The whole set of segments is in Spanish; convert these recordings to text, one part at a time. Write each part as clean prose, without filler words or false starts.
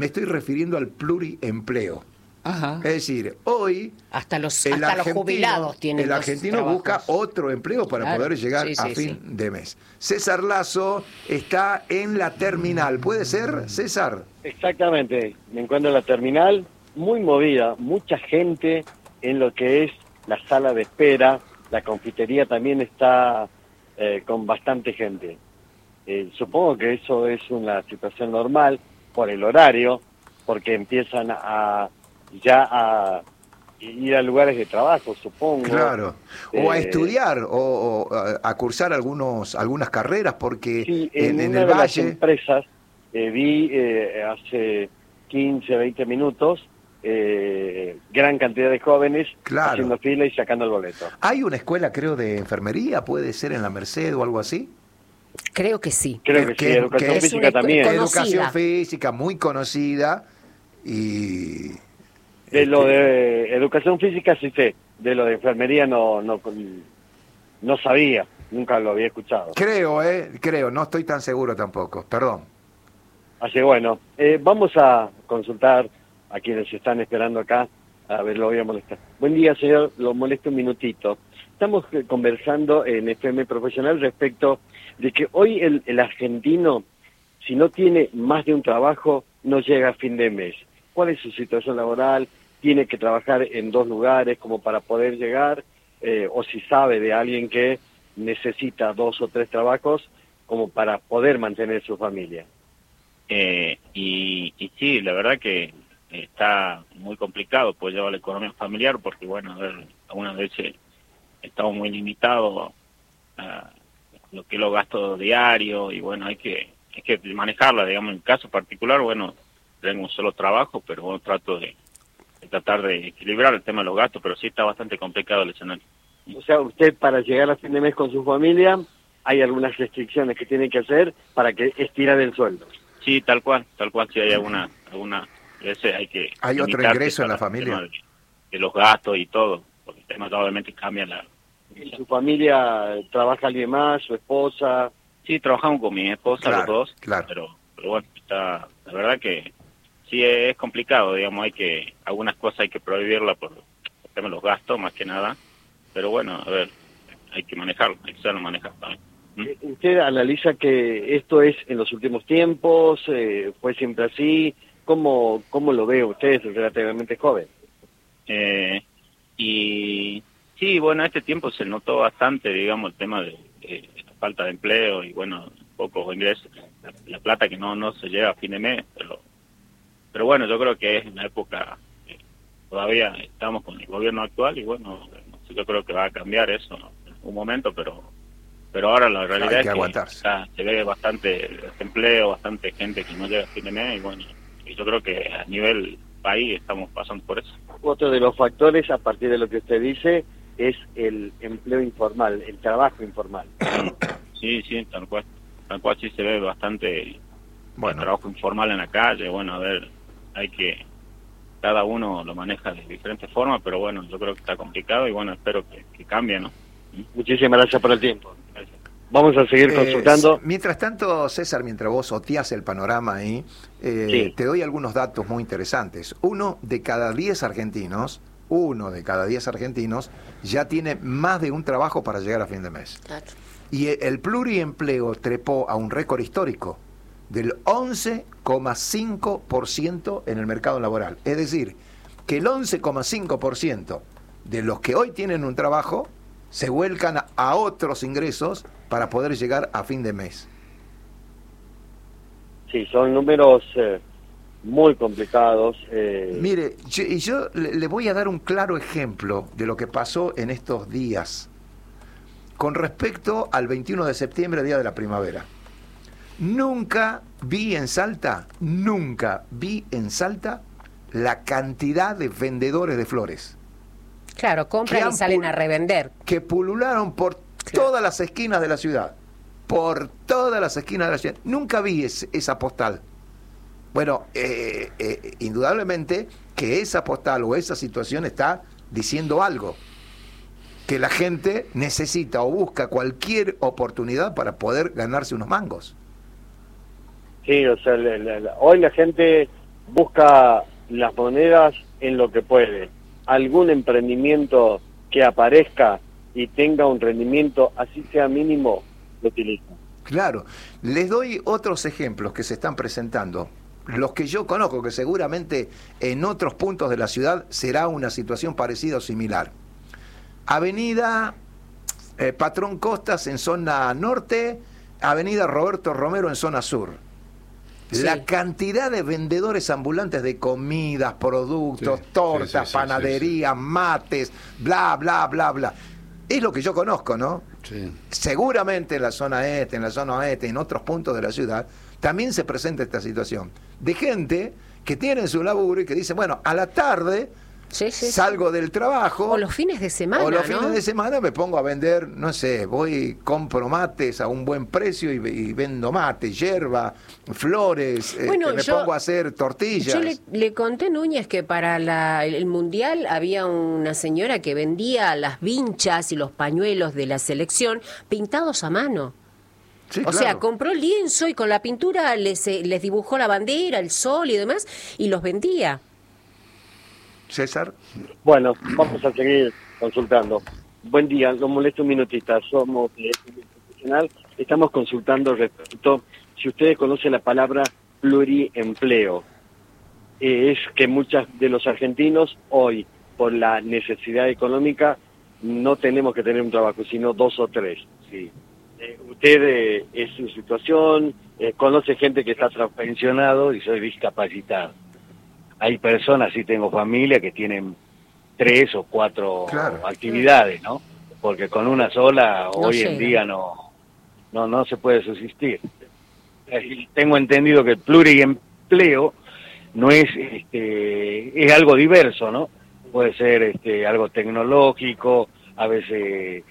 Me estoy refiriendo al pluriempleo. Ajá. Es decir, hoy hasta los jubilados tienen el argentino busca otro empleo para Claro. poder llegar a fin de mes. César Lazo está en la terminal. ¿Puede ser, César? Exactamente. Me encuentro en la terminal, muy movida, mucha gente en lo que es la sala de espera. La confitería también está con bastante gente. Supongo que eso es una situación normal por el horario, porque empiezan a ir a lugares de trabajo, supongo. Claro, o a estudiar, o a cursar algunas carreras, porque sí, en una el de Valle... las empresas vi hace 15, 20 minutos gran cantidad de jóvenes haciendo fila y sacando el boleto. Hay una escuela, creo, de enfermería, puede ser en la Merced o algo así. Creo que sí. Creo que sí, educación física también. Educación física, muy conocida, y... De lo de educación física sí sé, de lo de enfermería no sabía, nunca lo había escuchado. Creo, no estoy tan seguro tampoco, perdón. Así que bueno, vamos a consultar a quienes están esperando acá, a ver, lo voy a molestar. Buen día, señor, lo molesto un minutito. Estamos conversando en FM Profesional respecto de que hoy el argentino, si no tiene más de un trabajo, no llega a fin de mes. ¿Cuál es su situación laboral? ¿Tiene que trabajar en 2 lugares como para poder llegar? O si sabe de alguien que necesita 2 o 3 trabajos como para poder mantener su familia. Y sí, la verdad que está muy complicado pues llevar la economía familiar, porque bueno, a ver, algunas veces estamos muy limitados a lo que es los gastos diarios, y bueno, hay que manejarla, digamos. En el caso particular, bueno, tengo un solo trabajo, pero bueno, trato de tratar de equilibrar el tema de los gastos, pero sí está bastante complicado el escenario. O sea, usted para llegar a fin de mes con su familia, hay algunas restricciones que tiene que hacer para que estirar el sueldo. Sí, tal cual, si hay alguna veces hay que... ¿Hay otro ingreso en la familia? De los gastos y todo, porque el tema obviamente cambia la... ¿En su familia trabaja alguien más, su esposa? Sí, trabajamos con mi esposa, claro, los dos, claro. Pero bueno, la verdad que sí es complicado, digamos, algunas cosas hay que prohibirlas por el tema de los gastos, más que nada, pero bueno, a ver, hay que manejarlo, hay que saberlo manejar también. ¿Usted analiza que esto es en los últimos tiempos, fue siempre así? ¿Cómo lo ve usted? Es relativamente joven. Y sí, bueno, este tiempo se notó bastante, digamos, el tema de la falta de empleo y bueno, pocos ingresos, la plata que no se llega a fin de mes, pero bueno, yo creo que es una época, todavía estamos con el gobierno actual y bueno, yo creo que va a cambiar eso en un momento, pero ahora la realidad es que se ve bastante desempleo, bastante gente que no llega a fin de mes, y bueno, y yo creo que a nivel país estamos pasando por eso. Otro de los factores, a partir de lo que usted dice, es el empleo informal, el trabajo informal. Sí, tal cual sí se ve bastante trabajo informal en la calle. Bueno, a ver, cada uno lo maneja de diferentes formas, pero bueno, yo creo que está complicado y bueno, espero que cambie, ¿no? Muchísimas gracias por el tiempo. Gracias. Vamos a seguir consultando. Mientras tanto, César, mientras vos oteás el panorama ahí, sí, te doy algunos datos muy interesantes. Uno de cada 10 argentinos ya tiene más de un trabajo para llegar a fin de mes. Claro. Y el pluriempleo trepó a un récord histórico del 11,5% en el mercado laboral. Es decir, que el 11,5% de los que hoy tienen un trabajo se vuelcan a otros ingresos para poder llegar a fin de mes. Sí, son números muy complicados. Mire, yo le voy a dar un claro ejemplo de lo que pasó en estos días con respecto al 21 de septiembre, Día de la Primavera. Nunca vi en Salta la cantidad de vendedores de flores. Claro, compran y salen a revender. Que pulularon por todas las esquinas de la ciudad. Por todas las esquinas de la ciudad. Nunca vi esa postal. Bueno, indudablemente que esa postal o esa situación está diciendo algo. Que la gente necesita o busca cualquier oportunidad para poder ganarse unos mangos. Sí, o sea, hoy la gente busca las monedas en lo que puede. Algún emprendimiento que aparezca y tenga un rendimiento, así sea mínimo, lo utiliza. Claro, les doy otros ejemplos que se están presentando. Los que yo conozco, que seguramente en otros puntos de la ciudad será una situación parecida o similar. Avenida Patrón Costas en zona norte, Avenida Roberto Romero en zona sur. Sí. La cantidad de vendedores ambulantes de comidas, productos, tortas, panaderías, mates, bla, bla, bla, bla. Es lo que yo conozco, ¿no? Sí. Seguramente en la zona este, en la zona oeste, en otros puntos de la ciudad, también se presenta esta situación de gente que tiene su laburo y que dice, bueno, a la tarde salgo del trabajo. O los fines de semana, O los fines de semana me pongo a vender, no sé, compro mates a un buen precio y vendo mates, hierba, flores, me pongo a hacer tortillas. Yo le conté, Núñez, que para el Mundial había una señora que vendía las vinchas y los pañuelos de la selección pintados a mano. Sí, o sea, compró el lienzo y con la pintura les dibujó la bandera, el sol y demás, y los vendía. César. Bueno, vamos a seguir consultando. Buen día, lo molesto un minutita. Somos profesional. Estamos consultando respecto, si ustedes conocen la palabra pluriempleo. Es que muchos de los argentinos hoy, por la necesidad económica, no tenemos que tener un trabajo, sino 2 o 3. Sí. Usted es su situación, conoce gente que está pensionado y soy discapacitado. Hay personas, sí tengo familia, que tienen 3 o 4 actividades, ¿no? Porque con una sola hoy en día no se puede subsistir. Tengo entendido que el pluriempleo no es es algo diverso, ¿no? Puede ser algo tecnológico, a veces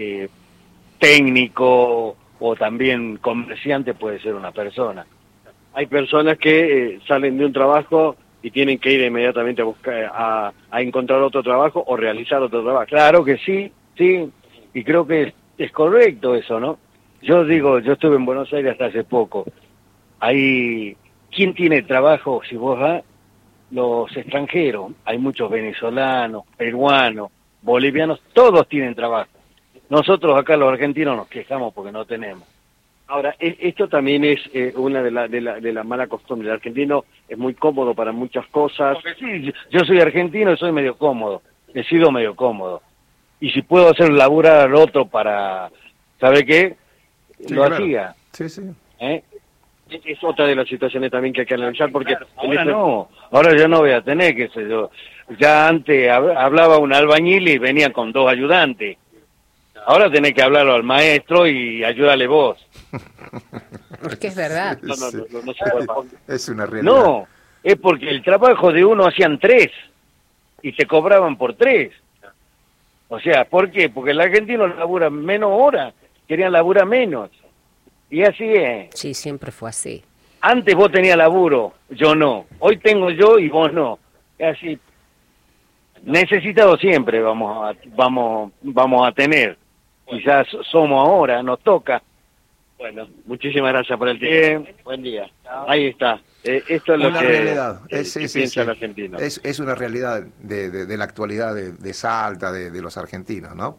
técnico, o también comerciante puede ser una persona. Hay personas que salen de un trabajo y tienen que ir inmediatamente a buscar, a encontrar otro trabajo o realizar otro trabajo. Claro que sí, y creo que es correcto eso, ¿no? Yo digo, yo estuve en Buenos Aires hasta hace poco. ¿Quién tiene trabajo? Si vos vas, los extranjeros, hay muchos venezolanos, peruanos, bolivianos, todos tienen trabajo. Nosotros acá los argentinos nos quejamos porque no tenemos. Ahora, esto también es una de la mala costumbre. El argentino es muy cómodo para muchas cosas. Porque sí, yo soy argentino y soy medio cómodo. He sido medio cómodo. Y si puedo hacer laburar al otro para, ¿sabe qué? Sí, lo hacía. Sí. Es otra de las situaciones también que hay que analizar, porque ahora yo no voy a tener, qué sé yo. Ya antes hablaba un albañil y venía con 2 ayudantes. Ahora tenés que hablarlo al maestro y ayúdale vos. Es que es verdad. No se puede. Es una realidad. No, es porque el trabajo de uno hacían 3 y te cobraban por 3. O sea, ¿por qué? Porque el argentino labura menos horas, querían laburar menos. Y así es. Sí, siempre fue así. Antes vos tenías laburo, yo no. Hoy tengo yo y vos no. Es así. Necesitado siempre vamos a tener. Quizás somos ahora, nos toca. Bueno, muchísimas gracias por el tiempo. Buen día. Ahí está. Esto es lo que realidad. Que piensa el argentino. Es una realidad de la actualidad de Salta, de los argentinos, ¿no?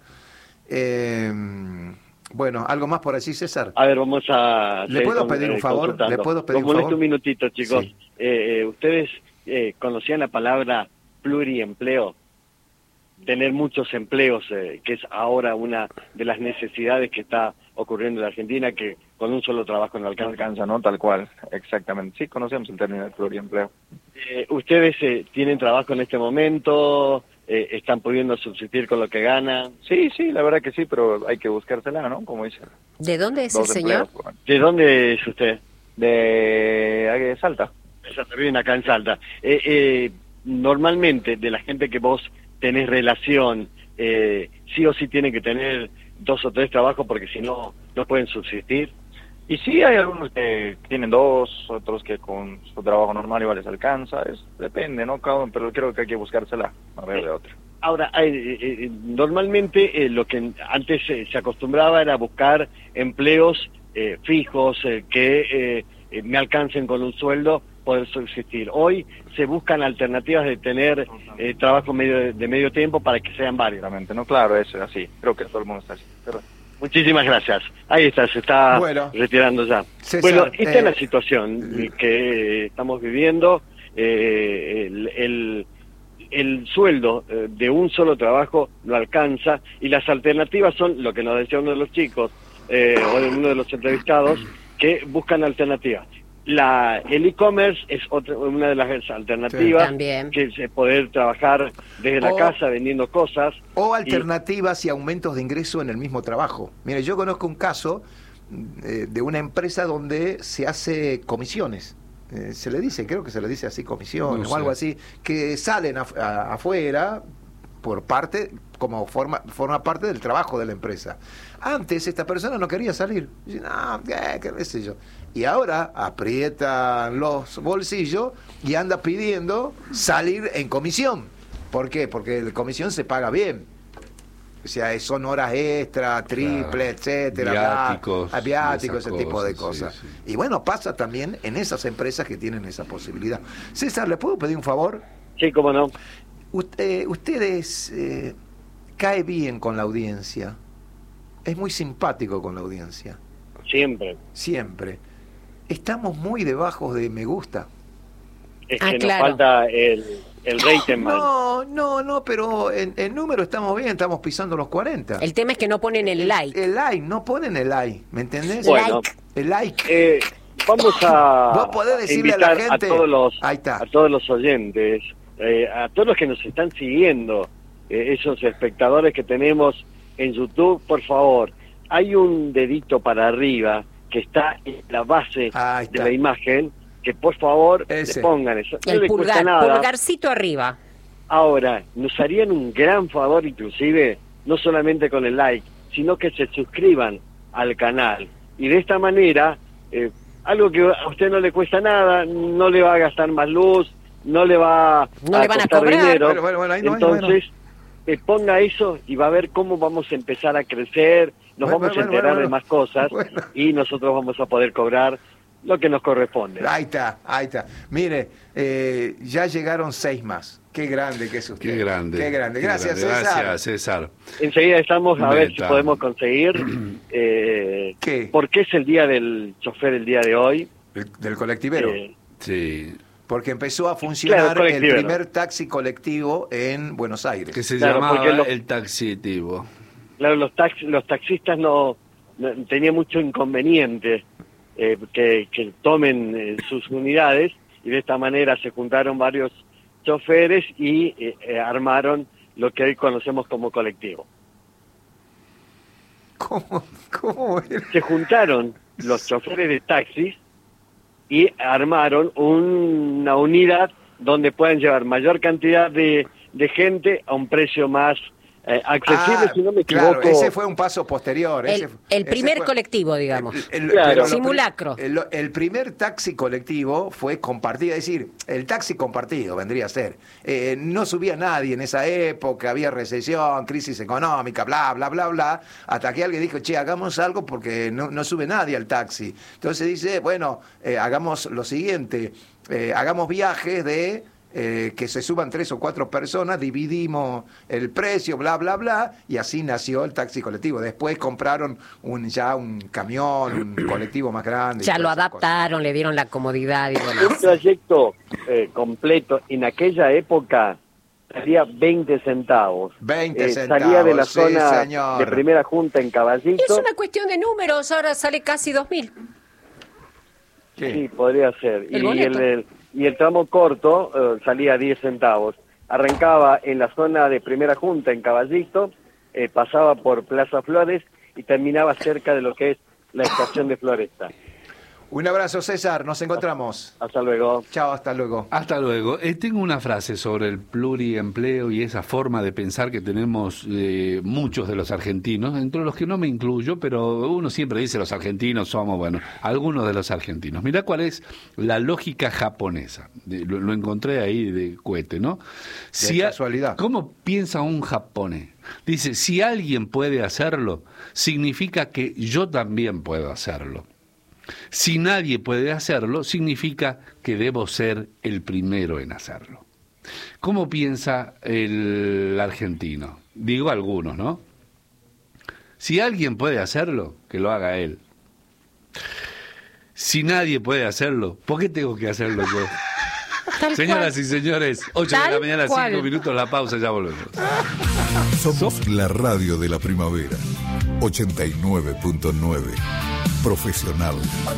Bueno, ¿algo más por allí, César? A ver, vamos a... ¿Le puedo pedir un favor? ¿Le puedo pedir un favor? Un minutito, chicos. Sí. ¿Ustedes conocían la palabra pluriempleo? Tener muchos empleos, que es ahora una de las necesidades que está ocurriendo en la Argentina, que con un solo trabajo no alcanza, ¿no? Tal cual, exactamente. Sí, conocemos el término de pluriempleo. ¿Ustedes tienen trabajo en este momento? ¿Están pudiendo subsistir con lo que ganan? Sí, la verdad que sí, pero hay que buscársela, ¿no? Como dicen. ¿De dónde es el señor? ¿De dónde es usted? De Salta. Viven acá en Salta. Normalmente, de la gente que vos tenés relación, sí o sí tienen que tener 2 o 3 trabajos porque si no, no pueden subsistir. Y sí, hay algunos que tienen 2, otros que con su trabajo normal igual les alcanza, depende, ¿no? Pero creo que hay que buscársela, a ver de otra. Ahora, normalmente lo que antes se acostumbraba era buscar empleos fijos que me alcancen con un sueldo poder subsistir. Hoy se buscan alternativas de tener trabajo de medio tiempo para que sean varios. No, claro, eso es así. Creo que todo el mundo está así. Pero... Muchísimas gracias. Ahí está, se está retirando ya. César, bueno, esta es la situación que estamos viviendo. El sueldo de un solo trabajo no alcanza y las alternativas son lo que nos decía uno de los chicos o de uno de los entrevistados, que buscan alternativas. El e-commerce es una de las alternativas, que es poder trabajar desde la casa vendiendo cosas. O alternativas y aumentos de ingreso en el mismo trabajo. Mire, yo conozco un caso de una empresa donde se hace comisiones. Se le dice, creo que se le dice así, comisiones o algo así, que salen afuera por parte, como forma parte del trabajo de la empresa. Antes esta persona no quería salir. Dice, no, qué sé yo. Y ahora aprietan los bolsillos y anda pidiendo salir en comisión. ¿Por qué? Porque la comisión se paga bien. O sea, son horas extra, triple, etcétera, viáticos, ese tipo de cosas. Sí, sí. Y bueno, pasa también en esas empresas que tienen esa posibilidad. César, ¿le puedo pedir un favor? Sí, cómo no. Ustedes cae bien con la audiencia. Es muy simpático con la audiencia. Siempre. Estamos muy debajo de me gusta. Es que nos falta el rating. No, pero en número estamos bien, estamos pisando los 40. El tema es que no ponen el like. El like, no ponen el like, ¿me entendés? Bueno, el like. Vamos a ¿Vos podés decirle a la gente? A todos los oyentes, a todos los que nos están siguiendo, esos espectadores que tenemos en YouTube, por favor, hay un dedito para arriba que está en la base de la imagen, que por favor le pongan eso. No el pulgarcito arriba. Ahora, nos harían un gran favor, inclusive, no solamente con el like, sino que se suscriban al canal. Y de esta manera, algo que a usted no le cuesta nada, no le va a gastar más luz, no le va a costar dinero. Entonces, ponga eso y va a ver cómo vamos a empezar a crecer, nos vamos a enterar de más cosas y nosotros vamos a poder cobrar lo que nos corresponde. Ahí está. Mire, ya llegaron 6 más. Qué grande que es usted. Qué grande. Gracias, César. Gracias, César. Enseguida estamos a ver si podemos conseguir. ¿Qué? ¿Por qué es el día del chofer el día de hoy? ¿Del colectivero? Sí. Porque empezó a funcionar el primer taxi colectivo en Buenos Aires. Que se llamaba el taxitivo. Claro, los taxistas no tenían mucho inconveniente que tomen sus unidades, y de esta manera se juntaron varios choferes y armaron lo que hoy conocemos como colectivo. ¿Cómo era? Se juntaron los choferes de taxis y armaron una unidad donde pueden llevar mayor cantidad de gente a un precio más accesible, si no me equivoco. Claro, ese fue un paso posterior. El primer colectivo, digamos. Simulacro. El primer taxi colectivo fue compartido, es decir, el taxi compartido vendría a ser. No subía nadie en esa época, había recesión, crisis económica, bla, bla, bla, bla, hasta que alguien dijo, che, hagamos algo porque no sube nadie al taxi. Entonces dice, bueno, hagamos lo siguiente, hagamos viajes de... que se suban 3 o 4 personas, dividimos el precio, bla, bla, bla, y así nació el taxi colectivo. Después compraron un camión, un colectivo más grande. Ya lo adaptaron, le dieron la comodidad y demás. Un trayecto completo en aquella época salía 20 centavos. 20 centavos, salía de la zona de Primera Junta en Caballito. Es una cuestión de números, ahora sale casi 2.000. Sí, podría ser. Y el tramo corto salía 10 centavos. Arrancaba en la zona de Primera Junta, en Caballito, pasaba por Plaza Flores y terminaba cerca de lo que es la estación de Floresta. Un abrazo, César, nos encontramos. Hasta luego. Chao, hasta luego. Hasta luego. Tengo una frase sobre el pluriempleo y esa forma de pensar que tenemos muchos de los argentinos, entre los que no me incluyo, pero uno siempre dice los argentinos somos, bueno, algunos de los argentinos. Mirá cuál es la lógica japonesa. Lo encontré ahí de cohete, ¿no? De casualidad. ¿Cómo piensa un japonés? Dice, si alguien puede hacerlo, significa que yo también puedo hacerlo. Si nadie puede hacerlo, significa que debo ser el primero en hacerlo. ¿Cómo piensa el argentino? Digo algunos, ¿no? Si alguien puede hacerlo, que lo haga él. Si nadie puede hacerlo, ¿por qué tengo que hacerlo yo? Señoras y señores, 8 de la mañana, 5 minutos, la pausa, ya volvemos. Somos la radio de la primavera, 89.9, profesional.